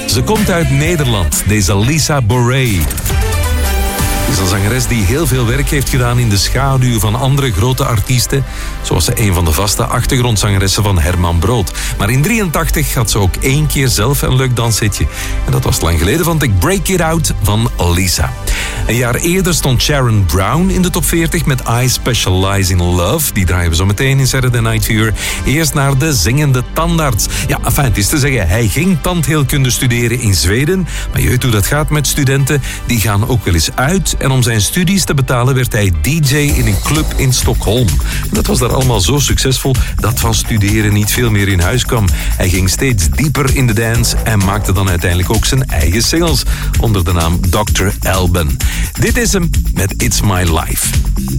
Ze komt uit Nederland, deze Lisa Bonet. Het is een zangeres die heel veel werk heeft gedaan in de schaduw van andere grote artiesten, zoals ze een van de vaste achtergrondzangeressen van Herman Brood. Maar in 1983 had ze ook 1 keer zelf een leuk danshitje. En dat was lang geleden, vond ik Break It Out van Lisa. Een jaar eerder stond Sharon Brown in de top 40 met I Specialize in Love. Die draaien we zo meteen in Saturday Night Fever. Eerst naar de zingende tandarts. Ja, enfin, het is te zeggen, hij ging tandheelkunde studeren in Zweden. Maar je weet hoe dat gaat met studenten. Die gaan ook wel eens uit. En om zijn studies te betalen werd hij DJ in een club in Stockholm. Dat was daar allemaal zo succesvol dat van studeren niet veel meer in huis kwam. Hij ging steeds dieper in de dance en maakte dan uiteindelijk ook zijn eigen singles onder de naam Dr. Alban. Dit is hem met It's My Life.